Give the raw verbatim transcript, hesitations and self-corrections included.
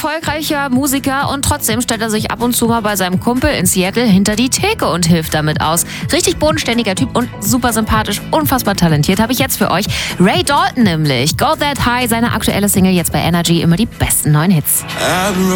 erfolgreicher Musiker und trotzdem stellt er sich ab und zu mal bei seinem Kumpel in Seattle hinter die Theke und hilft damit aus. Richtig bodenständiger Typ und super sympathisch, unfassbar talentiert habe ich jetzt für euch. Ray Dalton nämlich. Go That High, seine aktuelle Single jetzt bei Energy, immer die besten neuen Hits.